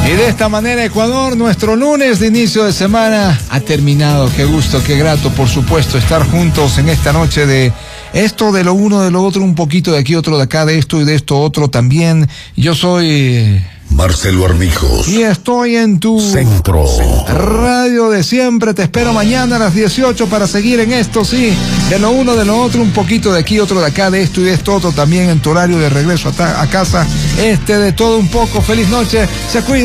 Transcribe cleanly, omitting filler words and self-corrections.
Y de esta manera, Ecuador, nuestro lunes de inicio de semana ha terminado. Qué gusto, qué grato, por supuesto, estar juntos en esta noche de esto, de lo uno, de lo otro, un poquito de aquí, otro de acá, de esto y de esto otro también. Yo soy Marcelo Armijos. Y estoy en tu Centro Radio de siempre. Te espero mañana a las 18 para seguir en esto, sí. De lo uno, de lo otro, un poquito de aquí, otro de acá, de esto y de esto otro también en tu horario de regreso a casa. De todo un poco. Feliz noche. Se cuida.